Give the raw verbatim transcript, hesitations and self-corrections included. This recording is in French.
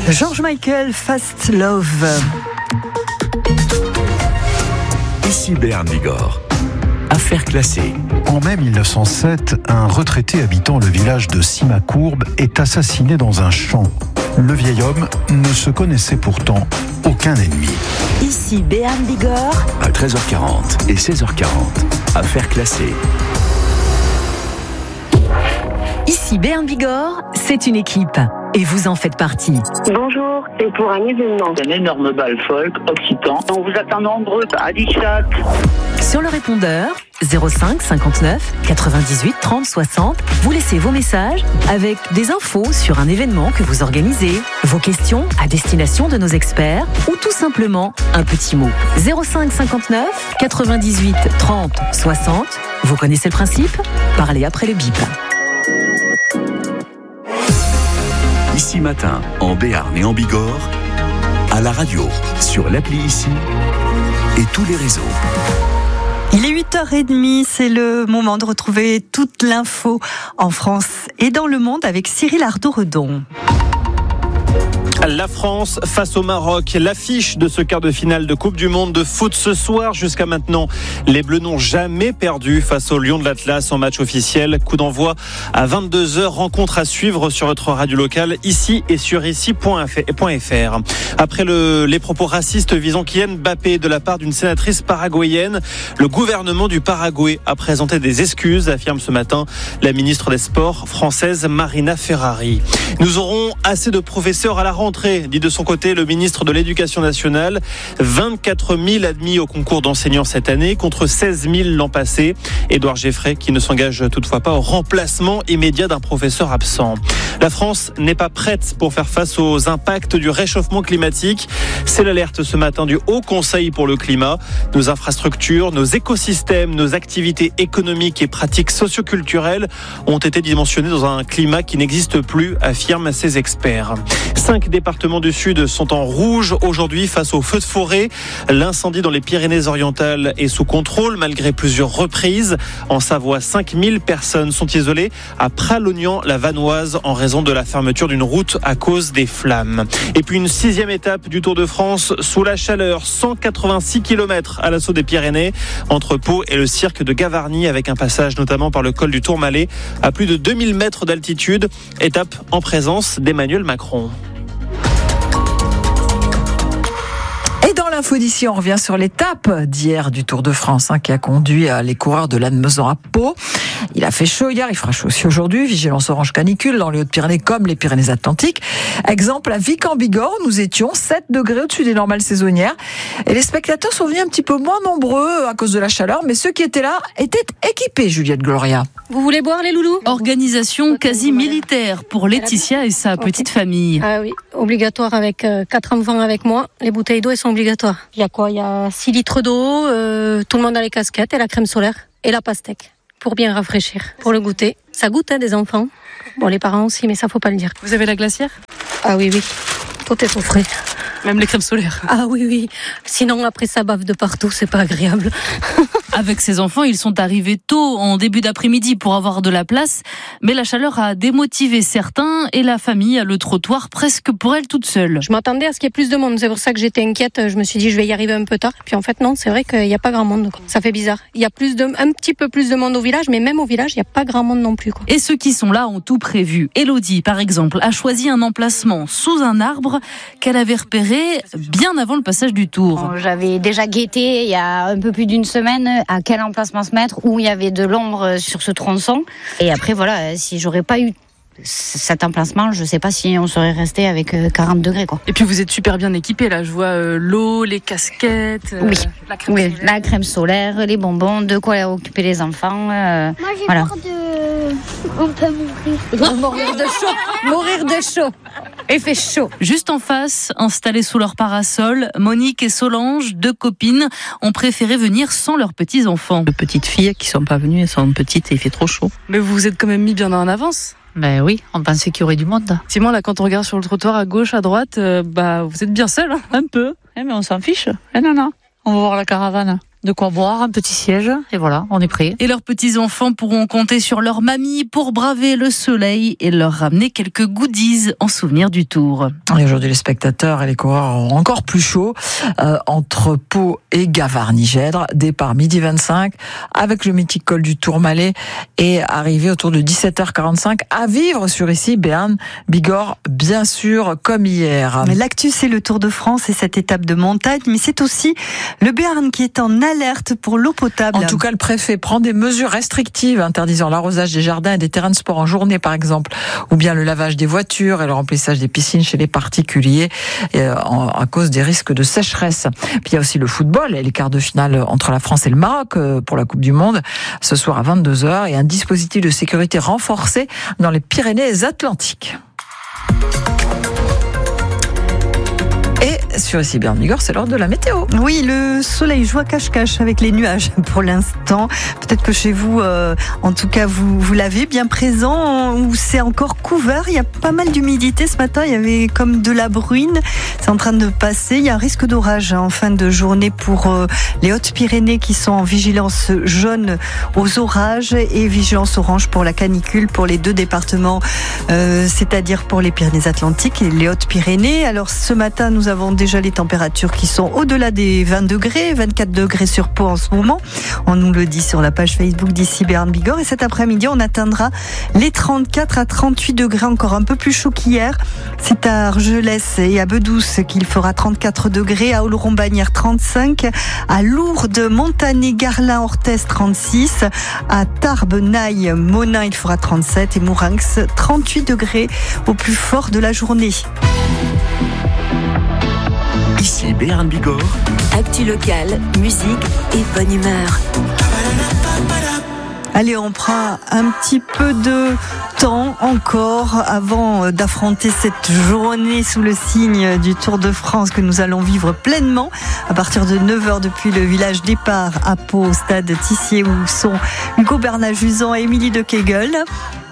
George Michael, Fast Love. Ici Béarn Bigorre. Affaire classée. En mai mille neuf cent sept, un retraité habitant le village de Simacourbe est assassiné dans un champ. Le vieil homme ne se connaissait pourtant aucun ennemi. Ici Béarn Bigorre. À treize heures quarante et seize heures quarante. Affaire classée. Ici Béarn Bigorre, c'est une équipe. Et vous en faites partie. Bonjour, c'est pour un événement. Un énorme bal folk occitan. On vous attend nombreux à Dichat. Sur le répondeur, zéro cinq cinquante-neuf quatre-vingt-dix-huit trente soixante, vous laissez vos messages avec des infos sur un événement que vous organisez, vos questions à destination de nos experts ou tout simplement un petit mot. zéro cinq cinquante-neuf quatre-vingt-dix-huit trente soixante, vous connaissez le principe ? Parlez après le bip. Ici Matin, en Béarn et en Bigorre, à la radio, sur l'appli Ici et tous les réseaux. Il est huit heures trente, c'est le moment de retrouver toute l'info en France et dans le monde avec Cyril Ardo-Redon. La France face au Maroc, l'affiche de ce quart de finale de Coupe du Monde de foot ce soir. Jusqu'à maintenant, les Bleus n'ont jamais perdu face aux Lions de l'Atlas en match officiel. Coup d'envoi à vingt-deux heures, rencontre à suivre sur votre radio locale, ici et sur ici point f r. Après le, les propos racistes visant Kylian Mbappé de la part d'une sénatrice paraguayenne, le gouvernement du Paraguay a présenté des excuses, affirme ce matin la ministre des Sports française Marina Ferrari. Nous aurons assez de professeurs à la rentrée, dit de son côté le ministre de l'Éducation nationale. vingt-quatre mille admis au concours d'enseignants cette année contre seize mille l'an passé. Édouard Geffray qui ne s'engage toutefois pas au remplacement immédiat d'un professeur absent. La France n'est pas prête pour faire face aux impacts du réchauffement climatique. C'est l'alerte ce matin du Haut Conseil pour le climat. Nos infrastructures, nos écosystèmes, nos activités économiques et pratiques socioculturelles ont été dimensionnées dans un climat qui n'existe plus, affirment ces experts. Cinq départements du Sud sont en rouge aujourd'hui face aux feux de forêt. L'incendie dans les Pyrénées-Orientales est sous contrôle malgré plusieurs reprises. En Savoie, cinq mille personnes sont isolées à Pralognan-la-Vanoise en raison de la fermeture d'une route à cause des flammes. Et puis une sixième étape du Tour de France sous la chaleur, cent quatre-vingt-six kilomètres à l'assaut des Pyrénées entre Pau et le cirque de Gavarnie avec un passage notamment par le col du Tourmalet à plus de deux mille mètres d'altitude. Étape en présence d'Emmanuel Macron. Et dans l'info d'ici, on revient sur l'étape d'hier du Tour de France hein, qui a conduit à les coureurs de Lannemezan à Pau. Il a fait chaud hier, il fera chaud aussi aujourd'hui. Vigilance orange canicule dans les Hautes-Pyrénées comme les Pyrénées-Atlantiques. Exemple à Vic en Bigorre, nous étions sept degrés au-dessus des normales saisonnières. Et les spectateurs sont venus un petit peu moins nombreux à cause de la chaleur, mais ceux qui étaient là étaient équipés, Juliette Gloria. Vous voulez boire les loulous ? Organisation quasi militaire pour Laetitia et sa petite famille. Ah oui, obligatoire avec euh, quatre enfants avec moi. Les bouteilles d'eau, elles sont obligatoires. Il y a quoi ? Il y a six litres d'eau, euh, tout le monde a les casquettes et la crème solaire et la pastèque pour bien rafraîchir, pour le goûter. Ça goûte hein, des enfants. Bon, les parents aussi, mais ça faut pas le dire. Vous avez la glacière ? Ah oui, oui. Tout est au frais. Même les crèmes solaires. Ah oui, oui. Sinon, après, ça bave de partout, c'est pas agréable. Avec ses enfants, ils sont arrivés tôt en début d'après-midi pour avoir de la place. Mais la chaleur a démotivé certains et la famille a le trottoir presque pour elle toute seule. Je m'attendais à ce qu'il y ait plus de monde. C'est pour ça que j'étais inquiète. Je me suis dit, je vais y arriver un peu tard. Puis en fait, non, c'est vrai qu'il n'y a pas grand monde. Ça fait bizarre. Il y a plus de, un petit peu plus de monde au village, mais même au village, il n'y a pas grand monde non plus, quoi. Et ceux qui sont là ont tout prévu. Élodie, par exemple, a choisi un emplacement sous un arbre qu'elle avait repéré bien avant le passage du Tour. J'avais déjà guetté il y a un peu plus d'une semaine à quel emplacement se mettre, où il y avait de l'ombre sur ce tronçon. Et après, voilà, si j'aurais pas eu cet emplacement, je sais pas si on serait resté avec quarante degrés, quoi. Et puis vous êtes super bien équipés, là. Je vois euh, l'eau, les casquettes, euh, oui. la crème oui, solaire. la crème solaire, les bonbons, de quoi occuper les enfants. Euh, Moi, j'ai voilà. peur de... On peut mourir. Mourir de chaud. Mourir de chaud. Il fait chaud. Juste en face, installés sous leur parasol, Monique et Solange, deux copines, ont préféré venir sans leurs petits-enfants. Les petites filles qui sont pas venues, elles sont petites et il fait trop chaud. Mais vous vous êtes quand même mis bien en avance. Ben oui, on pensait qu'il y aurait du monde. Simon, là, quand on regarde sur le trottoir à gauche, à droite, euh, bah, vous êtes bien seul, hein, un peu. Eh mais on s'en fiche. Eh non, non. On va voir la caravane. De quoi boire, un petit siège, et voilà, on est prêt. Et leurs petits-enfants pourront compter sur leur mamie pour braver le soleil et leur ramener quelques goodies en souvenir du Tour. Et aujourd'hui, les spectateurs et les coureurs auront encore plus chaud euh, entre Pau et Gavarnie-Gèdre. Départ midi vingt-cinq avec le mythique col du Tourmalet et arrivé autour de dix-sept heures quarante-cinq à vivre sur ici, Béarn, Bigorre, bien sûr, comme hier. L'actu, c'est le Tour de France et cette étape de montagne, mais c'est aussi le Béarn qui est en alerte pour l'eau potable. En tout cas, le préfet prend des mesures restrictives interdisant l'arrosage des jardins et des terrains de sport en journée, par exemple, ou bien le lavage des voitures et le remplissage des piscines chez les particuliers euh, en, à cause des risques de sécheresse. Puis il y a aussi le football et les quarts de finale entre la France et le Maroc euh, pour la Coupe du Monde ce soir à vingt-deux heures et un dispositif de sécurité renforcé dans les Pyrénées-Atlantiques. Et sur ici Béarn Bigorre, c'est l'heure de la météo. Oui, le soleil joue à cache-cache avec les nuages pour l'instant. Peut-être que chez vous, euh, en tout cas, vous, vous l'avez bien présent, où c'est encore couvert. Il y a pas mal d'humidité ce matin. Il y avait comme de la bruine. C'est en train de passer. Il y a un risque d'orage en fin de journée pour euh, les Hautes-Pyrénées qui sont en vigilance jaune aux orages et vigilance orange pour la canicule pour les deux départements, euh, c'est-à-dire pour les Pyrénées-Atlantiques et les Hautes-Pyrénées. Alors ce matin, nous avons déjà les températures qui sont au-delà des vingt degrés, vingt-quatre degrés sur Pau en ce moment. On nous le dit sur la page Facebook d'ici Béarn Bigorre. Et cet après-midi, on atteindra les trente-quatre à trente-huit degrés, encore un peu plus chaud qu'hier. C'est à Argelès et à Bedouce qu'il fera trente-quatre degrés, à Oloron-Bagnères trente-cinq, à Lourdes, Montané, Garlin, Orthez trente-six, à Tarbes, Naï, Monin, il fera trente-sept et Mourinx trente-huit degrés au plus fort de la journée. Ici Béarn Bigorre. Actu locale, musique et bonne humeur. Allez, on prend un petit peu de temps encore avant d'affronter cette journée sous le signe du Tour de France que nous allons vivre pleinement à partir de neuf heures depuis le village départ à Pau, au stade Tissier où sont Hugo Bernat-Juzan et Émilie de Kegel.